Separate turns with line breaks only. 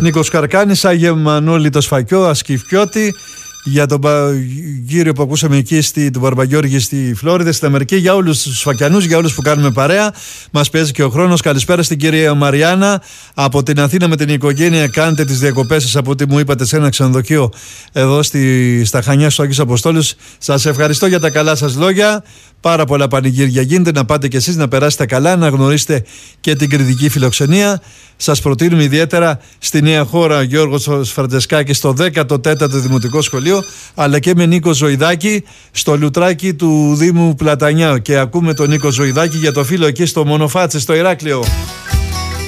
Νίκος Καρκάνης, Άγιε Μανώλη το Σφακιό, Ασκυφιώτη, για τον κύριο που ακούσαμε εκεί του Μπαρμπαγιώργη στη Φλόριδα, στην Αμερική, για όλους τους Σφακιανούς, για όλους που κάνουμε παρέα. Μας πιέζει και ο χρόνος. Καλησπέρα στην κυρία Μαριάννα από την Αθήνα με την οικογένεια. Κάντε τις διακοπές σας από ό,τι μου είπατε σε ένα ξενοδοχείο εδώ στα Χανιά, στο Άγιος Αποστόλους. Σας ευχαριστώ για τα καλά σας λόγια. Πάρα πολλά πανηγύρια γίνεται. Να πάτε κι εσείς να περάσετε καλά, να γνωρίσετε και την κριτική φιλοξενία. Σας προτείνουμε ιδιαίτερα στη Νέα Χώρα Γιώργος Φραντζεσκάκης στο 14ο Δημοτικό Σχολείο, αλλά και με Νίκο Ζωηδάκη στο Λουτράκι του Δήμου Πλατανιά. Και ακούμε τον Νίκο Ζωηδάκη για το φίλο εκεί στο Μονοφάτσι, στο Ηράκλειο.